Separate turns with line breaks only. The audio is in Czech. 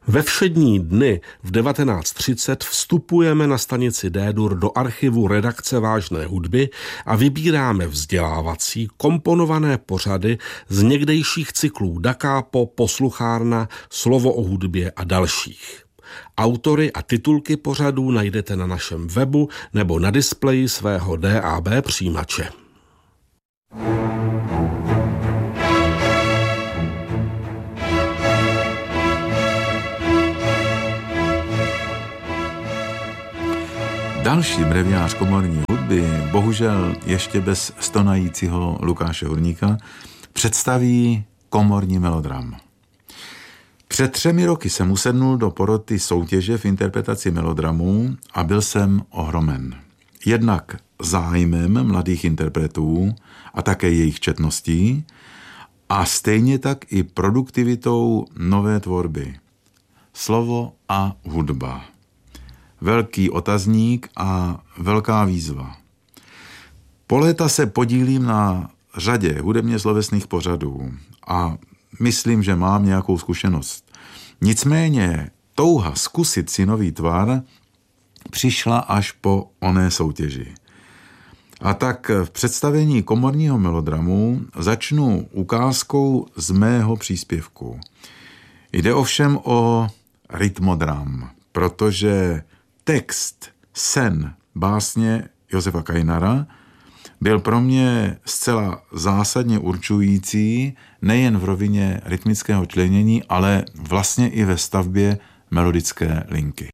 Ve všední dny v 19:30 vstupujeme na stanici D-dur do archivu redakce Vážné hudby a vybíráme vzdělávací komponované pořady z někdejších cyklů Da Capo, Posluchárna, Slovo o hudbě a dalších. Autory a titulky pořadů najdete na našem webu nebo na displeji svého DAB přijímače.
Další breviář komorní hudby, bohužel ještě bez stonajícího Lukáše Hurníka, představí komorní melodram. Před 3 roky jsem usednul do poroty soutěže v interpretaci melodramů a byl jsem ohromen. Jednak zájmem mladých interpretů a také jejich četností a stejně tak i produktivitou nové tvorby. Slovo a hudba. Velký otazník a velká výzva. Po léta se podílím na řadě hudebně slovesných pořadů a myslím, že mám nějakou zkušenost. Nicméně touha zkusit si nový tvar přišla až po oné soutěži. A tak v představení komorního melodramu začnu ukázkou z mého příspěvku. Jde ovšem o rytmodram, protože text Sen básně Josefa Kajnara byl pro mě zcela zásadně určující nejen v rovině rytmického členění, ale vlastně i ve stavbě melodické linky.